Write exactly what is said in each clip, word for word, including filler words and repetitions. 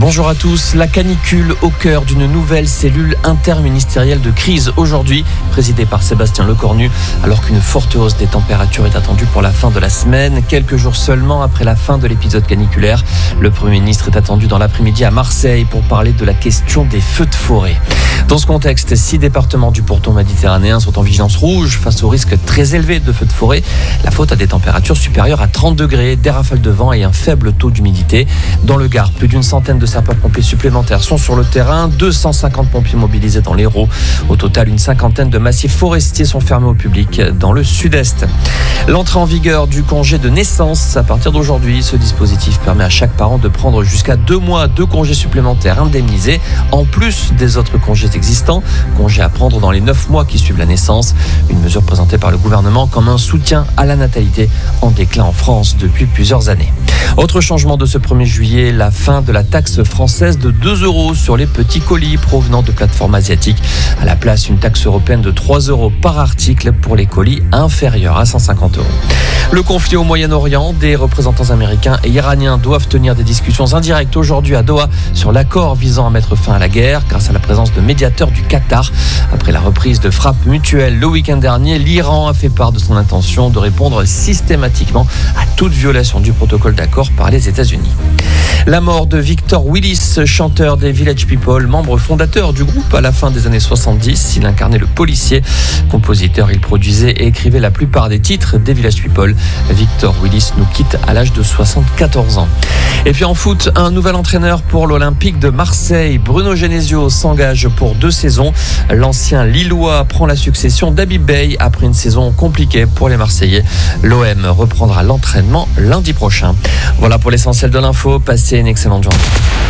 Bonjour à tous. La canicule au cœur d'une nouvelle cellule interministérielle de crise aujourd'hui, présidée par Sébastien Lecornu, alors qu'une forte hausse des températures est attendue pour la fin de la semaine. Quelques jours seulement après la fin de l'épisode caniculaire, le Premier ministre est attendu dans l'après-midi à Marseille pour parler de la question des feux de forêt. Dans ce contexte, six départements du pourtour méditerranéen sont en vigilance rouge face au risque très élevé de feux de forêt. La faute à des températures supérieures à trente degrés, des rafales de vent et un faible taux d'humidité. Dans le Gard, plus d'une centaine de sapeurs-pompiers supplémentaires sont sur le terrain, deux cent cinquante pompiers mobilisés dans l'Hérault. Au total, une cinquantaine de massifs forestiers sont fermés au public dans le sud-est. L'entrée en vigueur du congé de naissance à partir d'aujourd'hui. Ce dispositif permet à chaque parent de prendre jusqu'à deux mois de congés supplémentaires indemnisés, en plus des autres congés existants. Congés à prendre dans les neuf mois qui suivent la naissance. Une mesure présentée par le gouvernement comme un soutien à la natalité en déclin en France depuis plusieurs années. Autre changement de ce premier juillet, la fin de la taxe française de deux euros sur les petits colis provenant de plateformes asiatiques. À la place, une taxe européenne de trois euros par article pour les colis inférieurs à cent cinquante euros. Le conflit au Moyen-Orient, des représentants américains et iraniens doivent tenir des discussions indirectes aujourd'hui à Doha sur l'accord visant à mettre fin à la guerre grâce à la présence de médiateurs du Qatar. Après la reprise de frappes mutuelles le week-end dernier, l'Iran a fait part de son intention de répondre systématiquement à toute violation du protocole d'accord par les États-Unis. La mort de Victor Willis, chanteur des Village People, membre fondateur du groupe à la fin des années soixante-dix. Il incarnait le policier. Compositeur, il produisait et écrivait la plupart des titres des Village People. Victor Willis nous quitte à l'âge de soixante-quatorze ans. Et puis en foot, un nouvel entraîneur pour l'Olympique de Marseille. Bruno Genesio s'engage pour deux saisons. L'ancien Lillois prend la succession d'Habib Beye après une saison compliquée pour les Marseillais. L'O M reprendra l'entraînement lundi prochain. Voilà pour l'essentiel de l'info. Passez une excellente journée.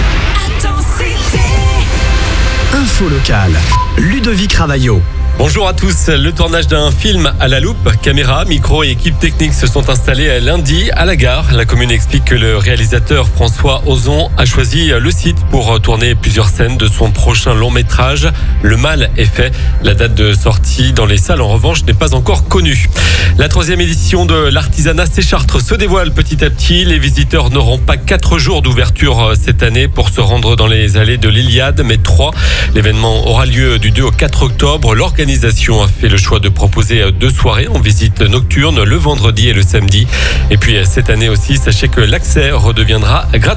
Info locale. Ludovic Ravaillot. Bonjour à tous. Le tournage d'un film à la loupe, caméra, micro et équipe technique se sont installés lundi à la gare. La commune explique que le réalisateur François Ozon a choisi le site pour tourner plusieurs scènes de son prochain long métrage. Le mal est fait. La date de sortie dans les salles, en revanche, n'est pas encore connue. La troisième édition de l'artisanat Séchartres se dévoile petit à petit. Les visiteurs n'auront pas quatre jours d'ouverture cette année pour se rendre dans les allées de l'Iliade, mais trois. L'événement aura lieu du deux au quatre octobre. L'organisation a fait le choix de proposer deux soirées en visite nocturne le vendredi et le samedi. Et puis cette année aussi, sachez que l'accès redeviendra gratuit.